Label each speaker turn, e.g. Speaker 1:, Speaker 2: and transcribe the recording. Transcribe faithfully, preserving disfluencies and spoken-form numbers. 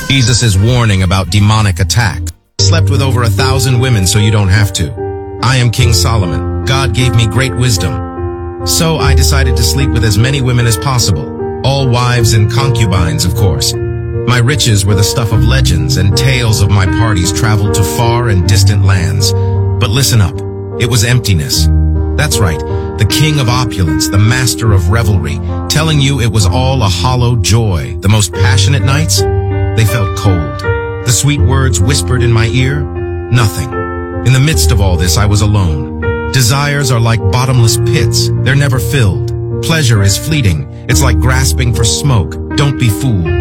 Speaker 1: Jesus' warning about demonic attack. Slept with over a thousand women so you don't have to. I am King Solomon. God gave me great wisdom. So I decided to sleep with as many women as possible. All wives and concubines, of course. My riches were the stuff of legends, and tales of my parties traveled to far and distant lands. But listen up, it was emptiness. That's right, the king of opulence, the master of revelry, telling you it was all a hollow joy. The most passionate nights, they felt cold. The sweet words whispered in my ear, nothing. In the midst of all this, I was alone. Desires are like bottomless pits, they're never filled. Pleasure is fleeting, it's like grasping for smoke. Don't be fooled.